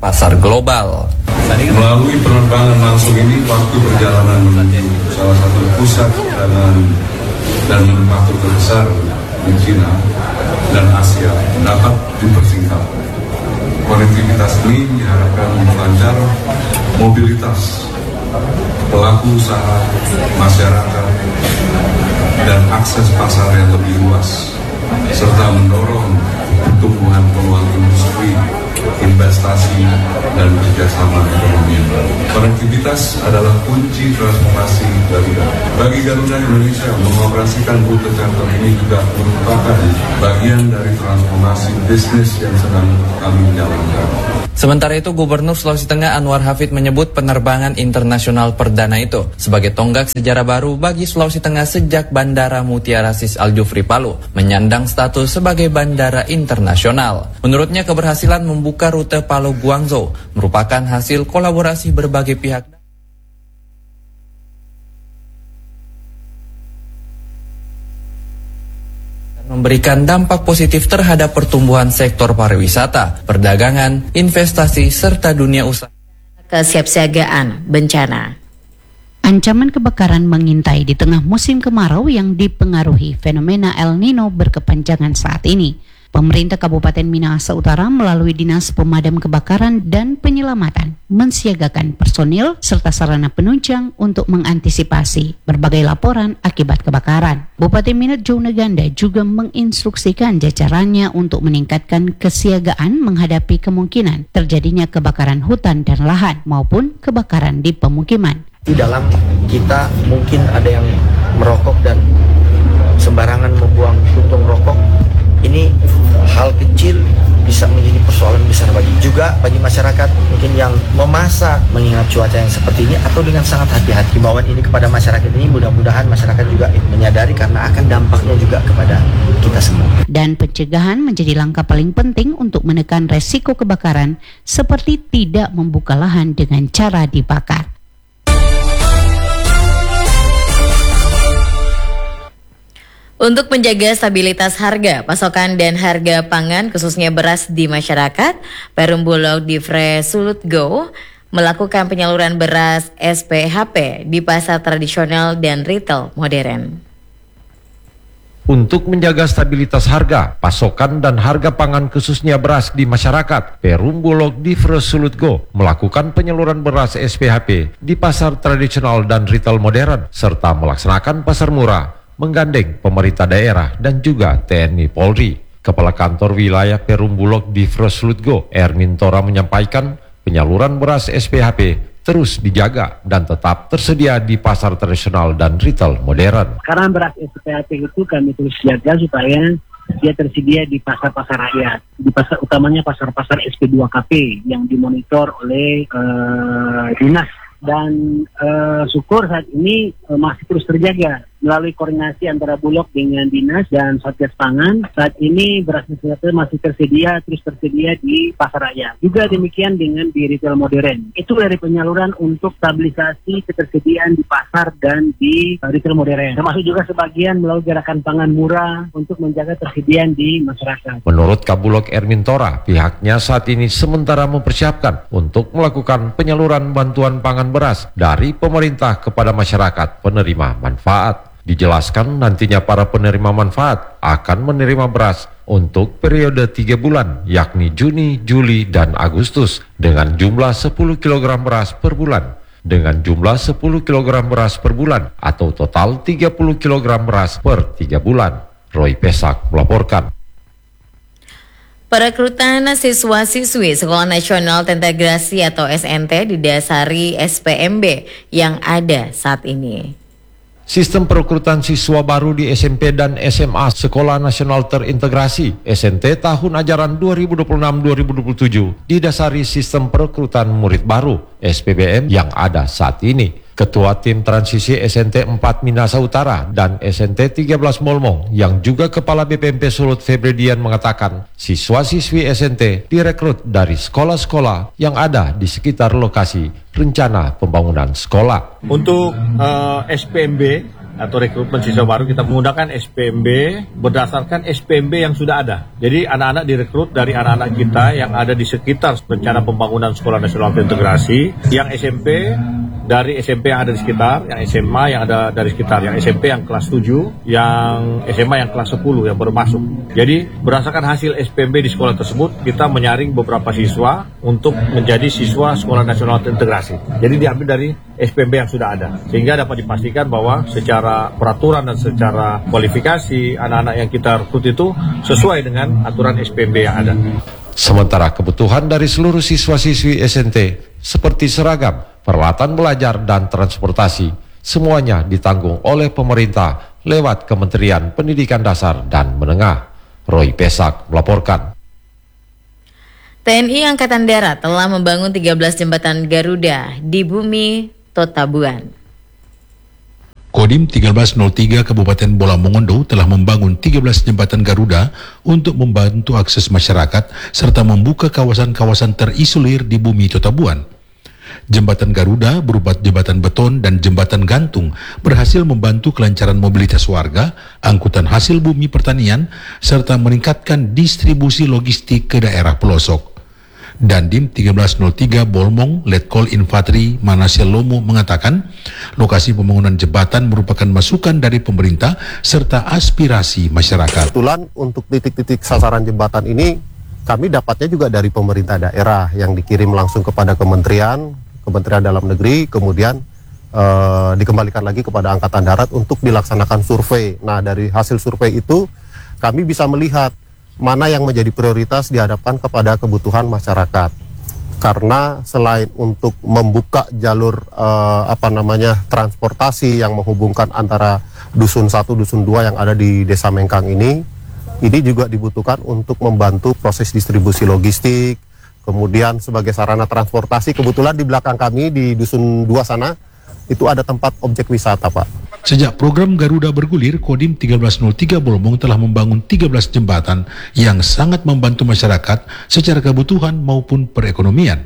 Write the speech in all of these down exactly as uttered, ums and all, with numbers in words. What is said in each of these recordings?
pasar global. Melalui penerbangan langsung ini, waktu perjalanan menuju salah satu pusat dan dan manufaktur terbesar di China dan Asia dapat dipersingkat. Konektivitas ini diharapkan memperlancar mobilitas pelaku usaha, masyarakat, dan akses pasar yang lebih luas, serta mendorong pertumbuhan peluang industri, investasi, dan kerjasama ekonomi. Konektivitas adalah kunci transformasi Garuda. Bagi Garuda Indonesia, mengoperasikan rute charter ini juga merupakan bagian dari transformasi bisnis yang sedang kami jalankan. Sementara itu, Gubernur Sulawesi Tengah Anwar Hafid menyebut penerbangan internasional perdana itu sebagai tonggak sejarah baru bagi Sulawesi Tengah sejak Bandara Mutiara Sis Al Jufri Palu menyandang status sebagai bandara internasional. Menurutnya, keberhasilan membuka rute Palu Guangzhou merupakan hasil kolaborasi berbagai pihak. Memberikan dampak positif terhadap pertumbuhan sektor pariwisata, perdagangan, investasi, serta dunia usaha. Kesiapsiagaan bencana. Ancaman kebakaran mengintai di tengah musim kemarau yang dipengaruhi fenomena El Nino berkepanjangan saat ini. Pemerintah Kabupaten Minahasa Utara melalui Dinas Pemadam Kebakaran dan Penyelamatan mensiagakan personil serta sarana penunjang untuk mengantisipasi berbagai laporan akibat kebakaran. Bupati Minat Joe Neganda juga menginstruksikan jajarannya untuk meningkatkan kesiagaan menghadapi kemungkinan terjadinya kebakaran hutan dan lahan maupun kebakaran di pemukiman. Di dalam kita mungkin ada yang merokok dan sembarangan membuang puntung rokok. Ini hal kecil bisa menjadi persoalan besar bagi juga bagi masyarakat mungkin yang memasak mengingat cuaca yang seperti ini atau dengan sangat hati-hati. Himbauan ini kepada masyarakat ini mudah-mudahan masyarakat juga menyadari karena akan dampaknya juga kepada kita semua. Dan pencegahan menjadi langkah paling penting untuk menekan resiko kebakaran seperti tidak membuka lahan dengan cara dibakar. Untuk menjaga stabilitas harga, pasokan dan harga pangan khususnya beras di masyarakat, Perum Bulog Divre Sulut Go melakukan penyaluran beras S P H P di pasar tradisional dan retail modern. Untuk menjaga stabilitas harga, pasokan dan harga pangan khususnya beras di masyarakat, Perum Bulog Divre Sulut Go melakukan penyaluran beras S P H P di pasar tradisional dan retail modern serta melaksanakan pasar murah menggandeng pemerintah daerah dan juga T N I Polri. Kepala Kantor Wilayah Perum Bulog Divre Sulut Go, Ermin Tora menyampaikan penyaluran beras S P H P terus dijaga dan tetap tersedia di pasar tradisional dan retail modern. Karena beras S P H P itu kami terus jaga supaya dia tersedia di pasar-pasar rakyat, di pasar utamanya pasar-pasar S P dua K P yang dimonitor oleh uh, dinas. Dan uh, syukur saat ini uh, masih terus terjaga melalui koordinasi antara Bulog dengan Dinas dan Satgas Pangan. Saat ini beras masih tersedia, terus tersedia di pasar rakyat. Juga demikian dengan di retail modern. Itu dari penyaluran untuk stabilisasi ketersediaan di pasar dan di uh, retail modern. Termasuk juga sebagian melalui gerakan pangan murah untuk menjaga ketersediaan di masyarakat. Menurut Kabulog Ermin Tora, pihaknya saat ini sementara mempersiapkan untuk melakukan penyaluran bantuan pangan beras dari pemerintah kepada masyarakat penerima manfaat. Dijelaskan nantinya para penerima manfaat akan menerima beras untuk periode tiga bulan, yakni Juni, Juli, dan Agustus dengan jumlah sepuluh kilogram beras per bulan. Dengan jumlah sepuluh kilogram beras per bulan atau total tiga puluh kilogram beras per tiga bulan. Roy Pesak melaporkan. Perekrutan siswa-siswi Sekolah Nasional Terintegrasi atau S N T didasari S P M B yang ada saat ini. Sistem perekrutan siswa baru di S M P dan S M A Sekolah Nasional Terintegrasi S N T tahun ajaran dua ribu dua puluh enam dua ribu dua puluh tujuh didasari sistem perekrutan murid baru S P B M yang ada saat ini. Ketua Tim Transisi S N T empat Minahasa Utara dan S N T tiga belas Molmong yang juga Kepala B P M P Sulut Febredian mengatakan siswa-siswi S N T direkrut dari sekolah-sekolah yang ada di sekitar lokasi rencana pembangunan sekolah. Untuk uh, S P M B atau rekrutmen siswa baru kita menggunakan S P M B berdasarkan S P M B yang sudah ada. Jadi anak-anak direkrut dari anak-anak kita yang ada di sekitar rencana pembangunan Sekolah Nasional Terintegrasi, yang S M P dari S M P yang ada di sekitar, yang S M A yang ada dari sekitar, yang S M P yang kelas tujuh, yang S M A yang kelas sepuluh yang baru masuk. Jadi berdasarkan hasil S P M B di sekolah tersebut, kita menyaring beberapa siswa untuk menjadi siswa Sekolah Nasional Terintegrasi. Jadi diambil dari S P M B yang sudah ada, sehingga dapat dipastikan bahwa secara peraturan dan secara kualifikasi anak-anak yang kita rekrut itu sesuai dengan aturan S P M B yang ada. Sementara kebutuhan dari seluruh siswa-siswi S N T seperti seragam, peralatan belajar, dan transportasi semuanya ditanggung oleh pemerintah lewat Kementerian Pendidikan Dasar dan Menengah. Roy Pesak melaporkan. T N I Angkatan Darat telah membangun tiga belas jembatan Garuda di bumi Totabuan. Kodim tiga belas nol tiga Kabupaten Bola Mongondo telah membangun tiga belas jembatan Garuda untuk membantu akses masyarakat serta membuka kawasan-kawasan terisolir di bumi Totabuan. Jembatan Garuda berupa jembatan beton dan jembatan gantung berhasil membantu kelancaran mobilitas warga, angkutan hasil bumi pertanian, serta meningkatkan distribusi logistik ke daerah pelosok. Dandim tiga belas nol tiga Bolmong Letkol Infanteri Manasya Lomo mengatakan lokasi pembangunan jembatan merupakan masukan dari pemerintah serta aspirasi masyarakat. Kebetulan untuk titik-titik sasaran jembatan ini kami dapatnya juga dari pemerintah daerah yang dikirim langsung kepada kementerian, Kementerian Dalam Negeri, kemudian eh, dikembalikan lagi kepada Angkatan Darat untuk dilaksanakan survei. Nah, dari hasil survei itu kami bisa melihat mana yang menjadi prioritas dihadapkan kepada kebutuhan masyarakat. Karena selain untuk membuka jalur eh, apa namanya transportasi yang menghubungkan antara dusun satu, dusun dua yang ada di Desa Mengkang ini, ini juga dibutuhkan untuk membantu proses distribusi logistik. Kemudian sebagai sarana transportasi, kebetulan di belakang kami di dusun dua sana itu ada tempat objek wisata, Pak. Sejak program Garuda bergulir, Kodim tiga belas nol tiga Bolmong telah membangun tiga belas jembatan yang sangat membantu masyarakat secara kebutuhan maupun perekonomian.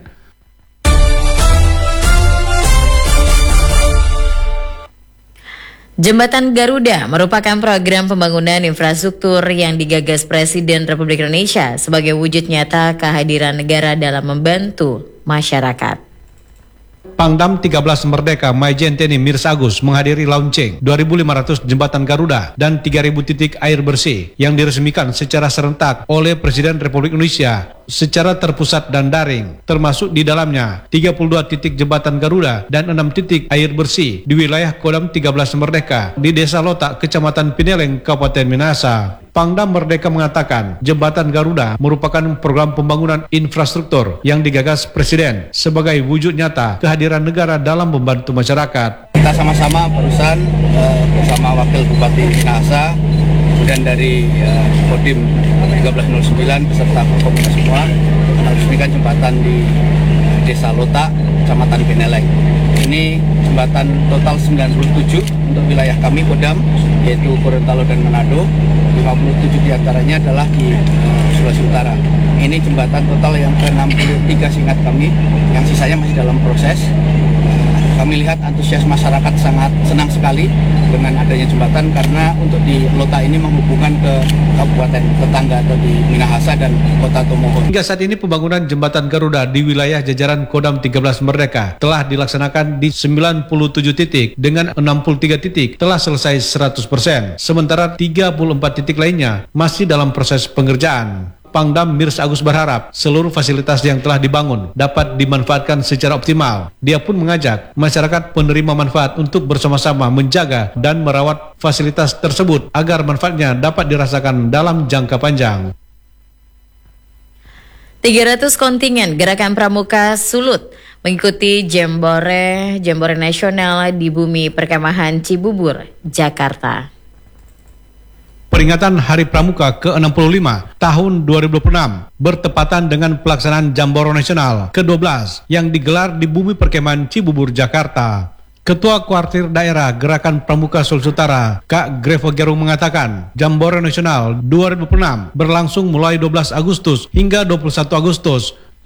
Jembatan Garuda merupakan program pembangunan infrastruktur yang digagas Presiden Republik Indonesia sebagai wujud nyata kehadiran negara dalam membantu masyarakat. Pangdam tiga belas Merdeka Maijen T N I Mirs Agus menghadiri launching dua ribu lima ratus jembatan Garuda dan tiga ribu titik air bersih yang diresmikan secara serentak oleh Presiden Republik Indonesia secara terpusat dan daring, termasuk di dalamnya tiga puluh dua titik jembatan Garuda dan enam titik air bersih di wilayah Kodam tiga belas Merdeka di Desa Lotak, Kecamatan Pineleng, Kabupaten Minahasa. Pangdam Merdeka mengatakan jembatan Garuda merupakan program pembangunan infrastruktur yang digagas Presiden sebagai wujud nyata kehadiran negara dalam membantu masyarakat. Kita sama-sama perusahaan uh, bersama Wakil Bupati Minahasa, kemudian dari uh, Kodim tiga belas nol sembilan beserta Forkopimda semua meresmikan jembatan di Desa Lotak, Kecamatan Pineleng. Ini jembatan total sembilan puluh tujuh untuk wilayah kami Kodam, yaitu Gorontalo dan Manado. lima puluh tujuh diantaranya adalah di uh, Sulawesi Utara. Ini jembatan total yang ke enam puluh tiga seingat kami, yang sisanya masih dalam proses. Kami lihat antusias masyarakat sangat senang sekali dengan adanya jembatan karena untuk di Lotak ini menghubungkan ke kabupaten tetangga atau di Minahasa dan Kota Tomohon. Hingga saat ini pembangunan jembatan Garuda di wilayah jajaran Kodam tiga belas Merdeka telah dilaksanakan di sembilan puluh tujuh titik dengan enam puluh tiga titik telah selesai seratus persen. Sementara tiga puluh empat titik lainnya masih dalam proses pengerjaan. Pangdam Mirs Agus berharap seluruh fasilitas yang telah dibangun dapat dimanfaatkan secara optimal. Dia pun mengajak masyarakat penerima manfaat untuk bersama-sama menjaga dan merawat fasilitas tersebut agar manfaatnya dapat dirasakan dalam jangka panjang. tiga ratus kontingen Gerakan Pramuka Sulut mengikuti Jembore Jembore Nasional di Bumi Perkemahan Cibubur, Jakarta. Peringatan Hari Pramuka ke enam puluh lima tahun dua ribu dua puluh enam bertepatan dengan pelaksanaan Jambore Nasional ke dua belas yang digelar di Bumi Perkemahan Cibubur, Jakarta. Ketua Kuartir Daerah Gerakan Pramuka Sulawesi Utara, Kak Grevo Gerung mengatakan, Jambore Nasional dua ribu dua puluh enam berlangsung mulai dua belas Agustus hingga dua puluh satu Agustus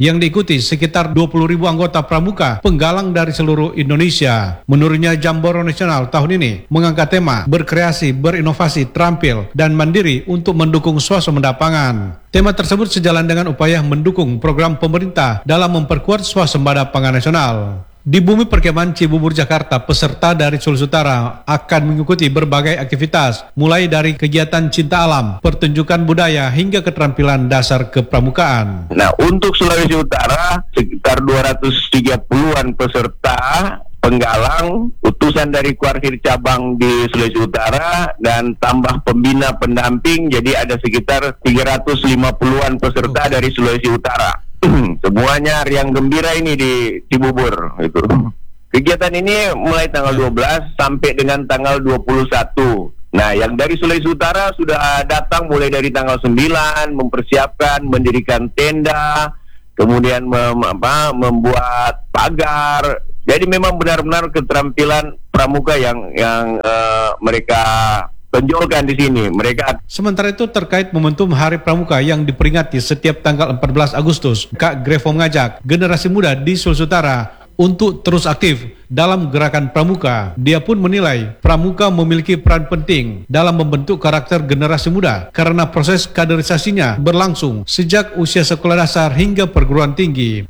yang diikuti sekitar dua puluh ribu anggota pramuka penggalang dari seluruh Indonesia. Menurutnya Jamboro Nasional tahun ini mengangkat tema berkreasi, berinovasi, terampil, dan mandiri untuk mendukung swasembada pangan. Tema tersebut sejalan dengan upaya mendukung program pemerintah dalam memperkuat swasembada pangan nasional. Di Bumi Perkemahan Cibubur, Jakarta, peserta dari Sulawesi Utara akan mengikuti berbagai aktivitas, mulai dari kegiatan cinta alam, pertunjukan budaya, hingga keterampilan dasar kepramukaan. Nah, untuk Sulawesi Utara, sekitar dua ratus tiga puluhan peserta penggalang, utusan dari kuartir cabang di Sulawesi Utara, dan tambah pembina pendamping, jadi ada sekitar tiga ratus lima puluhan peserta dari Sulawesi Utara. Semuanya riang gembira ini di Cibubur itu. Kegiatan ini mulai tanggal dua belas sampai dengan tanggal dua puluh satu. Nah, yang dari Sulawesi Utara sudah datang mulai dari tanggal sembilan, mempersiapkan, mendirikan tenda, kemudian mem, apa, membuat pagar. Jadi memang benar-benar keterampilan pramuka yang yang uh, mereka tonjolkan di sini. Mereka. Sementara itu terkait momentum Hari Pramuka yang diperingati setiap tanggal empat belas Agustus, Kak Grevo mengajak generasi muda di Sulawesi Utara untuk terus aktif dalam gerakan pramuka. Dia pun menilai pramuka memiliki peran penting dalam membentuk karakter generasi muda karena proses kaderisasinya berlangsung sejak usia sekolah dasar hingga perguruan tinggi.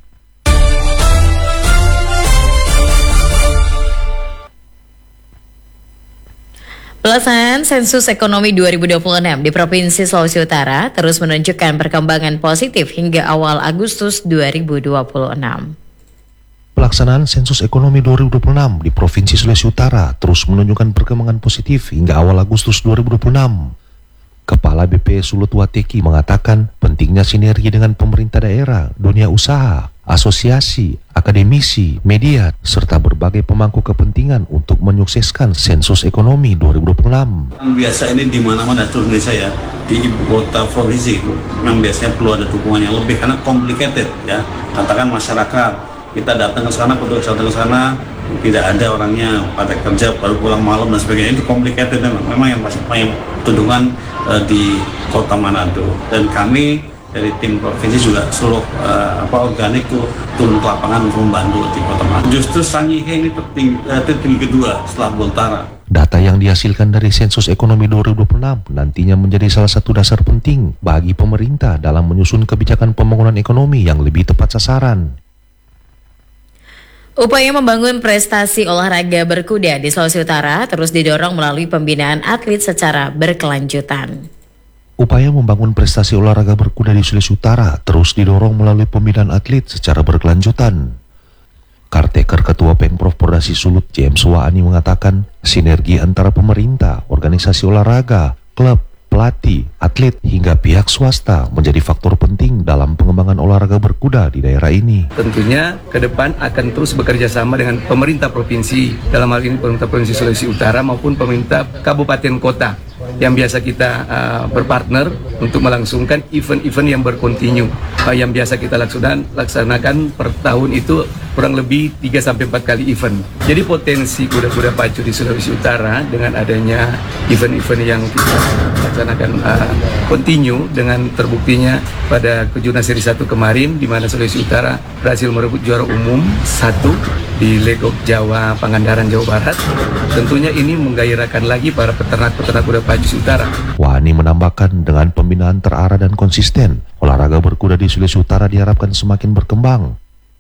Pelaksanaan sensus ekonomi dua ribu dua puluh enam di Provinsi Sulawesi Utara terus menunjukkan perkembangan positif hingga awal Agustus dua ribu dua puluh enam. Pelaksanaan sensus ekonomi dua ribu dua puluh enam di Provinsi Sulawesi Utara terus menunjukkan perkembangan positif hingga awal Agustus dua ribu dua puluh enam. Kepala B P Sulut Wateki mengatakan pentingnya sinergi dengan pemerintah daerah, dunia usaha, asosiasi, akademisi, media, serta berbagai pemangku kepentingan untuk menyukseskan sensus ekonomi dua ribu dua puluh enam. Biasa ini di mana-mana seluruh Indonesia ya, di ibu kota provinsi memang biasanya perlu ada dukungan yang lebih karena complicated ya. Katakan masyarakat, kita datang ke sana, petugas datang ke sana, tidak ada orangnya pada kerja baru pulang malam dan sebagainya, itu complicated memang, memang yang masih yang tudungan uh, di kota Manado. Dan kami dari tim provinsi juga seluruh uh, apa organik tuh turun ke lapangan untuk membantu di kota Manado. Justru Sangihe ini tertinggi, uh, tertinggi kedua setelah Bontara. Data yang dihasilkan dari sensus ekonomi dua ribu dua puluh enam nantinya menjadi salah satu dasar penting bagi pemerintah dalam menyusun kebijakan pembangunan ekonomi yang lebih tepat sasaran. Upaya membangun prestasi olahraga berkuda di Sulawesi Utara terus didorong melalui pembinaan atlet secara berkelanjutan. Upaya membangun prestasi olahraga berkuda di Sulawesi Utara terus didorong melalui pembinaan atlet secara berkelanjutan. Caretaker Ketua Pemprov Pordasi Sulut James Waani mengatakan sinergi antara pemerintah, organisasi olahraga, klub, pelatih, atlet hingga pihak swasta menjadi faktor penting dalam pengembangan olahraga berkuda di daerah ini. Tentunya ke depan akan terus bekerja sama dengan pemerintah provinsi, dalam hal ini pemerintah Provinsi Sulawesi Utara maupun pemerintah kabupaten kota yang biasa kita uh, berpartner untuk melangsungkan event-event yang berkontinu uh, yang biasa kita laksanakan, laksanakan per tahun itu kurang lebih tiga sampai empat kali event. Jadi potensi kuda-kuda pacu di Sulawesi Utara dengan adanya event-event yang kita laksanakan uh, kontinu dengan terbuktinya pada Kejurnas Seri satu kemarin di mana Sulawesi Utara berhasil merebut juara umum satu di Legok Jawa Pangandaran Jawa Barat. Tentunya ini menggairahkan lagi para peternak-peternak kuda pacu Utara. Wani menambahkan dengan pembinaan terarah dan konsisten, olahraga berkuda di Sulawesi Utara diharapkan semakin berkembang.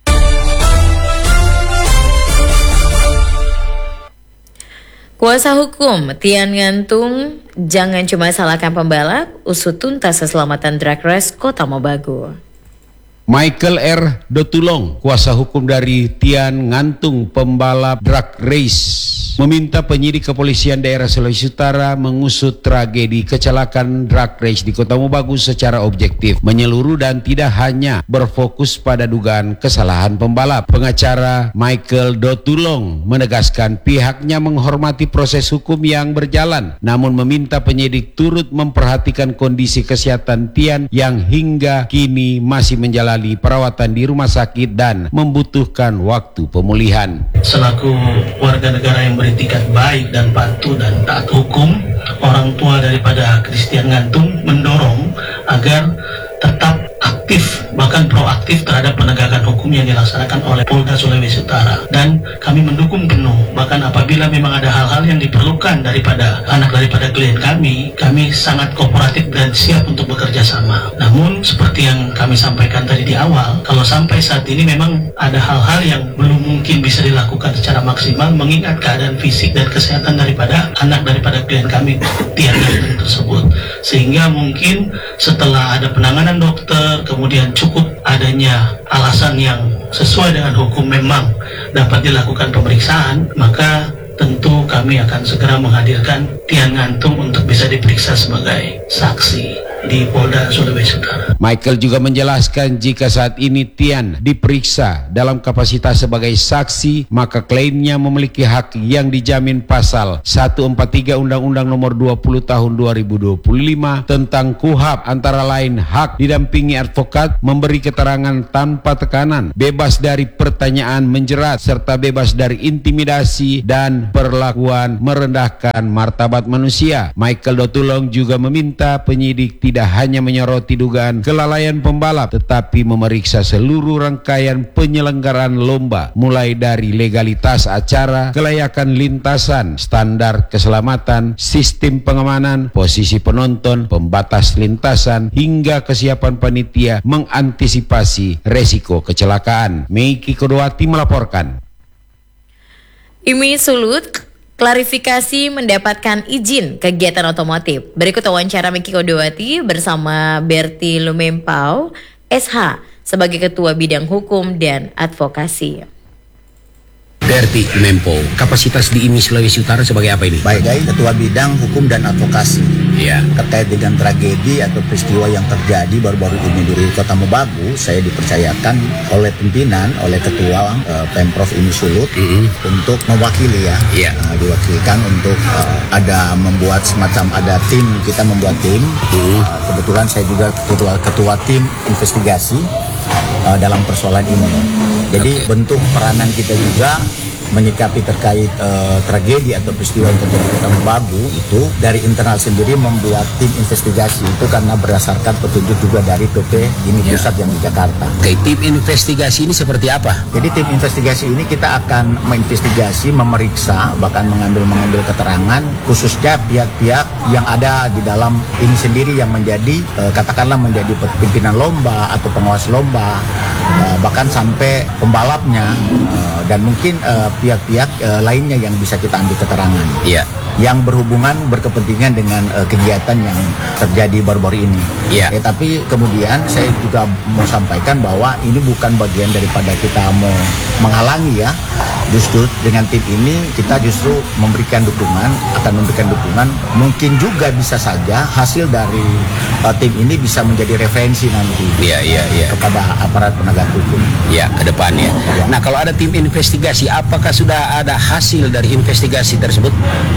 Kuasa hukum Tian Ngantung, jangan cuma salahkan pembalap, usut tuntas keselamatan drag race Kota Mobagu. Michael R. Dotulong, kuasa hukum dari Tian Ngantung, pembalap drag race, meminta penyidik kepolisian daerah Sulawesi Utara mengusut tragedi kecelakaan drag race di Kota Mobagu secara objektif, menyeluruh dan tidak hanya berfokus pada dugaan kesalahan pembalap. Pengacara Michael Dotulong menegaskan pihaknya menghormati proses hukum yang berjalan, namun meminta penyidik turut memperhatikan kondisi kesehatan Tian yang hingga kini masih menjalani perawatan di rumah sakit dan membutuhkan waktu pemulihan. Selaku warga negara yang beretikat baik dan patuh dan taat hukum, orang tua daripada Christian Ngantung mendorong agar tetap aktif bahkan proaktif terhadap penegakan hukum yang dilaksanakan oleh Polda Sulawesi Utara. Dan kami mendukung penuh, bahkan apabila memang ada hal-hal yang diperlukan daripada anak daripada klien kami, kami sangat kooperatif dan siap untuk bekerja sama. Namun seperti yang kami sampaikan tadi di awal, kalau sampai saat ini memang ada hal-hal yang belum mungkin bisa dilakukan secara maksimal mengingat keadaan fisik dan kesehatan daripada anak daripada klien kami Tian Gantung tersebut. Sehingga mungkin setelah ada penanganan dokter, kemudian cukup adanya alasan yang sesuai dengan hukum memang dapat dilakukan pemeriksaan, maka tentu kami akan segera menghadirkan Tian Gantung untuk bisa diperiksa sebagai saksi di Polda Sulawesi Utara. Michael juga menjelaskan jika saat ini Tian diperiksa dalam kapasitas sebagai saksi, maka klaimnya memiliki hak yang dijamin pasal seratus empat puluh tiga Undang-Undang Nomor dua puluh Tahun dua ribu dua puluh lima tentang K U H A P, antara lain hak didampingi advokat, memberi keterangan tanpa tekanan, bebas dari pertanyaan menjerat, serta bebas dari intimidasi dan perlakuan merendahkan martabat manusia. Michael Dotulong juga meminta penyidik tidak hanya menyoroti dugaan kelalaian pembalap, tetapi memeriksa seluruh rangkaian penyelenggaraan lomba, mulai dari legalitas acara, kelayakan lintasan, standar keselamatan, sistem pengamanan, posisi penonton, pembatas lintasan, hingga kesiapan panitia mengantisipasi resiko kecelakaan. Meiki Kodowati melaporkan. IMI Sulut klarifikasi mendapatkan izin kegiatan otomotif. Berikut wawancara Miki Kodowati bersama Berti Lumempau, S H, sebagai Ketua Bidang Hukum dan Advokasi. Berti Lumempau, kapasitas di I M I Sulawesi Utara sebagai apa ini? Baik, saya Ketua Bidang Hukum dan Advokasi. Ya. Terkait dengan tragedi atau peristiwa yang terjadi baru-baru ini di Kota Mobagu, saya dipercayakan oleh pimpinan, oleh Ketua uh, Pemprov I M I Sulut mm-hmm. untuk mewakili ya, yeah. uh, diwakilkan untuk uh, ada membuat semacam ada tim, kita membuat tim. Mm-hmm. Uh, kebetulan saya juga ketua, ketua tim investigasi uh, dalam persoalan ini. Jadi okay. bentuk peranan kita juga menyikapi terkait uh, tragedi atau peristiwa yang terjadi di Kota Mobagu itu dari internal sendiri membuat tim investigasi itu karena berdasarkan petunjuk juga dari P P I M I pusat yang di Jakarta. Oke, tim investigasi ini seperti apa? Jadi tim investigasi ini kita akan menginvestigasi, memeriksa, bahkan mengambil mengambil keterangan khususnya pihak-pihak yang ada di dalam ini sendiri yang menjadi uh, katakanlah menjadi pimpinan lomba atau pengawas lomba, uh, bahkan sampai pembalapnya uh, dan mungkin uh, pihak-pihak uh, lainnya yang bisa kita ambil keterangan. Iya. Yang berhubungan berkepentingan dengan uh, kegiatan yang terjadi baru-baru ini. Iya. Eh, tapi kemudian saya juga mau sampaikan bahwa ini bukan bagian daripada kita mau menghalangi ya. Justru dengan tim ini kita justru memberikan dukungan, akan memberikan dukungan. Mungkin juga bisa saja hasil dari uh, tim ini bisa menjadi referensi nanti. Iya, iya, iya. Kepada aparat penegak hukum. Iya, ke depannya. Ya. Nah, kalau ada tim investigasi, apakah sudah ada hasil dari investigasi tersebut?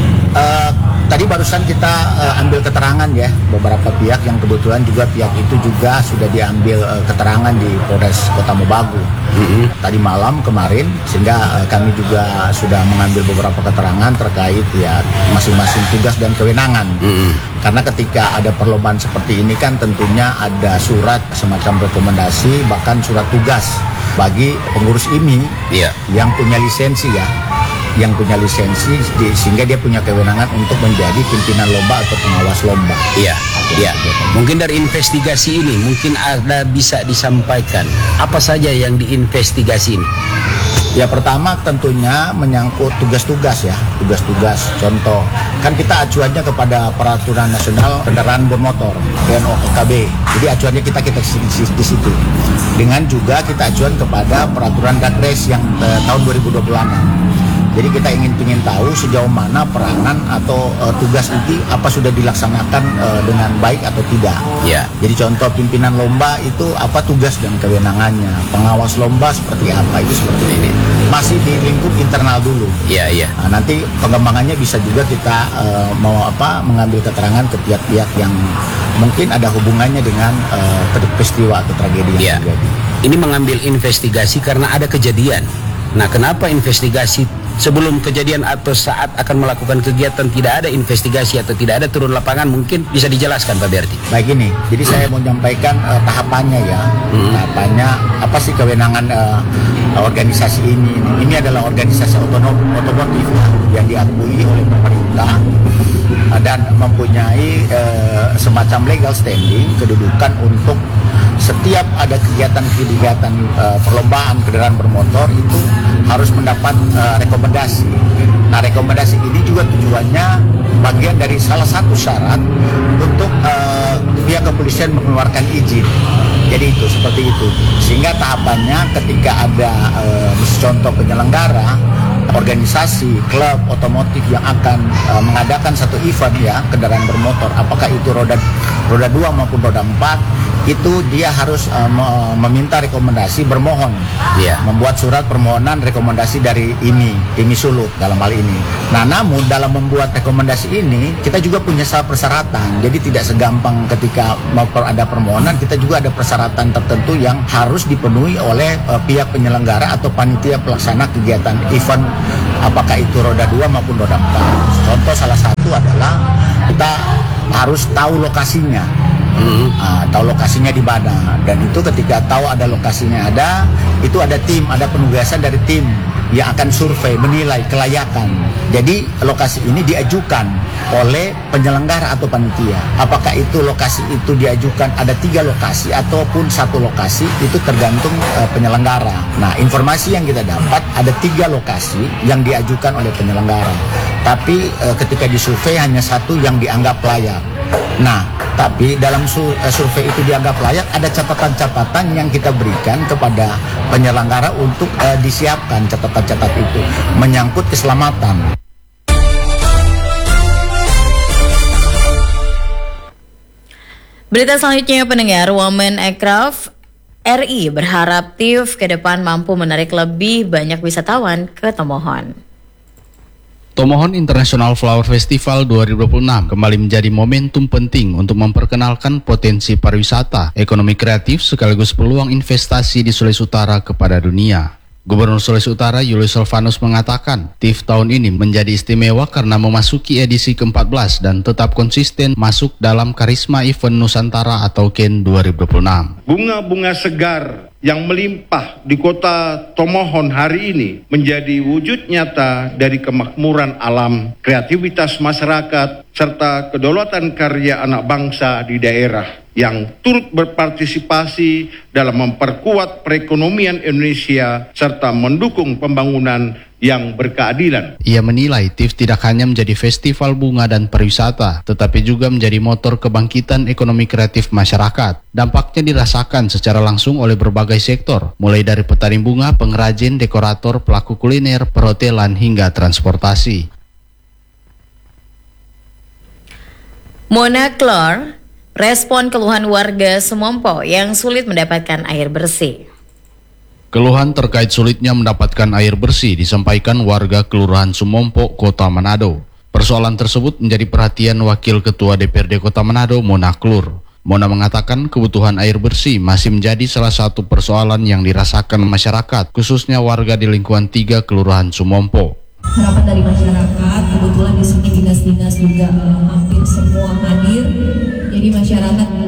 Uh, tadi barusan kita uh, ambil keterangan ya beberapa pihak yang kebetulan juga pihak itu juga sudah diambil uh, keterangan di Polres Kota Mobagu mm-hmm. tadi malam kemarin, sehingga uh, kami juga sudah mengambil beberapa keterangan terkait ya masing-masing tugas dan kewenangan. Mm-hmm. Karena ketika ada perlombaan seperti ini kan tentunya ada surat semacam rekomendasi bahkan surat tugas bagi pengurus I M I yeah. yang punya lisensi ya. yang punya lisensi di, sehingga dia punya kewenangan untuk menjadi pimpinan lomba atau pengawas lomba. Iya, iya. Mungkin dari investigasi ini mungkin ada bisa disampaikan apa saja yang diinvestigasi ini. Ya pertama tentunya menyangkut tugas-tugas ya, tugas-tugas. Contoh, kan kita acuannya kepada Peraturan Nasional Kendaraan Bermotor P N O K B. Jadi acuannya kita kita di situ. Dengan juga kita acuan kepada Peraturan Dakres yang eh, tahun dua ribu dua puluh enam. Jadi kita ingin ingin tahu sejauh mana peranan atau uh, tugas itu apa sudah dilaksanakan uh, dengan baik atau tidak. Ya. Jadi contoh pimpinan lomba itu apa tugas dan kewenangannya, pengawas lomba seperti apa, itu seperti ini. Masih di lingkup internal dulu. Iya, iya. Nah, nanti pengembangannya bisa juga kita uh, mau apa mengambil keterangan ke pihak-pihak yang mungkin ada hubungannya dengan uh, peristiwa atau tragedi yang ya. terjadi. Ini mengambil investigasi karena ada kejadian. Nah, kenapa investigasi sebelum kejadian atau saat akan melakukan kegiatan tidak ada investigasi atau tidak ada turun lapangan, mungkin bisa dijelaskan Pak Berti. Baik ini, jadi saya mau menyampaikan uh, tahapannya ya, hmm. tahapannya apa sih kewenangan uh, organisasi ini? Ini adalah organisasi otonom otomotif ya, yang diakui oleh pemerintah uh, dan mempunyai uh, semacam legal standing, kedudukan untuk setiap ada kegiatan-kegiatan uh, perlombaan kendaraan bermotor itu harus mendapat uh, rekomendasi. Nah, rekomendasi ini juga tujuannya bagian dari salah satu syarat untuk uh, pihak kepolisian mengeluarkan izin. Jadi itu seperti itu. Sehingga tahapannya ketika ada uh, contoh penyelenggara organisasi klub otomotif yang akan uh, mengadakan satu event ya kendaraan bermotor, apakah itu roda roda dua maupun roda empat, itu dia harus uh, meminta rekomendasi, bermohon yeah. membuat surat permohonan rekomendasi dari I M I, I M I Sulut dalam hal ini. Nah, namun dalam membuat rekomendasi ini kita juga punya persyaratan, jadi tidak segampang ketika mau ada permohonan, kita juga ada persyaratan tertentu yang harus dipenuhi oleh uh, pihak penyelenggara atau panitia pelaksana kegiatan event, apakah itu roda dua maupun roda empat. Contoh salah satu adalah kita harus tahu lokasinya. Hmm. Nah, tahu lokasinya di mana, dan itu ketika tahu ada lokasinya ada, itu ada tim, ada penugasan dari tim yang akan survei menilai kelayakan. Jadi lokasi ini diajukan oleh penyelenggara atau panitia. Apakah itu lokasi itu diajukan ada tiga lokasi ataupun satu lokasi, itu tergantung uh, penyelenggara. Nah, informasi yang kita dapat ada tiga lokasi yang diajukan oleh penyelenggara, tapi uh, ketika disurvei hanya satu yang dianggap layak. Nah, tapi dalam survei itu dianggap layak, ada catatan-catatan yang kita berikan kepada penyelenggara untuk uh, disiapkan catatan-catatan itu menyangkut keselamatan. Berita selanjutnya pendengar, Women Aircraft R I berharap T I F ke depan mampu menarik lebih banyak wisatawan ke Tomohon. Tomohon International Flower Festival dua ribu dua puluh enam kembali menjadi momentum penting untuk memperkenalkan potensi pariwisata, ekonomi kreatif sekaligus peluang investasi di Sulawesi Utara kepada dunia. Gubernur Sulawesi Utara Julius Silvanus mengatakan, T I F tahun ini menjadi istimewa karena memasuki edisi ke empat belas dan tetap konsisten masuk dalam karisma event Nusantara atau K E N dua ribu dua puluh enam. Bunga-bunga segar yang melimpah di kota Tomohon hari ini menjadi wujud nyata dari kemakmuran alam, kreativitas masyarakat, serta kedaulatan karya anak bangsa di daerah yang turut berpartisipasi dalam memperkuat perekonomian Indonesia serta mendukung pembangunan yang berkeadilan. Ia menilai T I F tidak hanya menjadi festival bunga dan pariwisata, tetapi juga menjadi motor kebangkitan ekonomi kreatif masyarakat. Dampaknya dirasakan secara langsung oleh berbagai sektor, mulai dari petani bunga, pengrajin, dekorator, pelaku kuliner, perhotelan, hingga transportasi. Mona Klor respon keluhan warga Sumompo yang sulit mendapatkan air bersih. Keluhan terkait sulitnya mendapatkan air bersih disampaikan warga Kelurahan Sumompo, Kota Manado. Persoalan tersebut menjadi perhatian Wakil Ketua D P R D Kota Manado, Mona Klur. Mona mengatakan kebutuhan air bersih masih menjadi salah satu persoalan yang dirasakan masyarakat, khususnya warga di lingkungan tiga Kelurahan Sumompo. Harapan dari masyarakat, kebetulan di sini dinas-dinas juga hampir semua hadir, jadi masyarakat